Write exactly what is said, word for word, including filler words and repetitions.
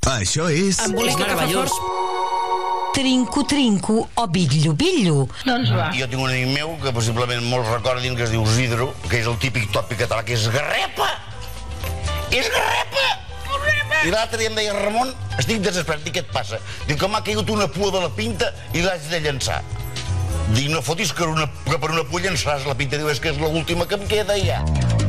Això és... És meravellós. Trinco-trinco o bitllo-bitllo. Doncs va. Jo tinc un amic meu que possiblement molts recordin, que es diu Isidro, que és el típic tòpic català, que és garrepa! És garrepa! I l'altre dia em deia, Ramon, estic desesperat, dic, què et passa? Diu que m'ha caigut una pua de la pinta i l'haig de llançar. Dic, no fotis que, una, que per una pua llançaràs la pinta. Diu, és que és l'última que em queda ja.